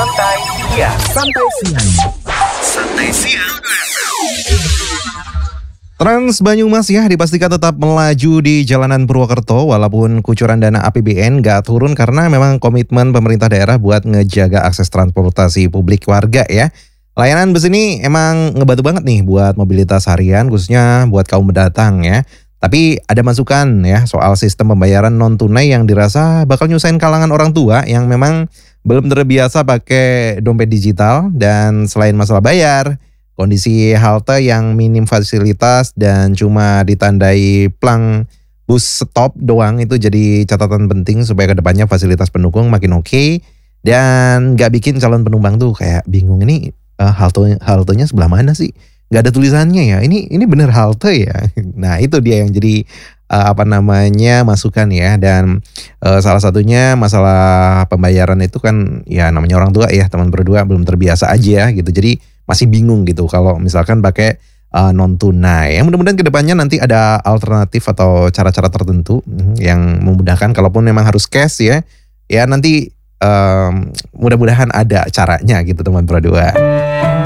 Santai Siang. Santai Siang. Santai Siang. Trans Banyumas ya dipastikan tetap melaju di jalanan Purwokerto walaupun kucuran dana APBN gak turun karena memang komitmen pemerintah daerah buat ngejaga akses transportasi publik warga ya. Layanan bus ini emang ngebantu banget nih buat mobilitas harian khususnya buat kaum pendatang ya. Tapi ada masukan ya soal sistem pembayaran non tunai yang dirasa bakal nyusahin kalangan orang tua yang memang belum terbiasa pakai dompet digital. Dan selain masalah bayar, kondisi halte yang minim fasilitas dan cuma ditandai plang bus stop doang itu jadi catatan penting supaya kedepannya fasilitas pendukung makin oke. Dan gak bikin calon penumpang tuh kayak bingung ini haltenya sebelah mana sih? Gak ada tulisannya ya, ini bener halte ya. Nah itu dia yang jadi masukan ya. Dan salah satunya masalah pembayaran itu kan ya namanya orang tua ya, teman berdua belum terbiasa aja gitu. Jadi masih bingung gitu kalau misalkan pakai non tunai. Yang mudah-mudahan kedepannya nanti ada alternatif atau cara-cara tertentu yang memudahkan. Kalaupun memang harus cash ya nanti mudah-mudahan ada caranya gitu teman berdua.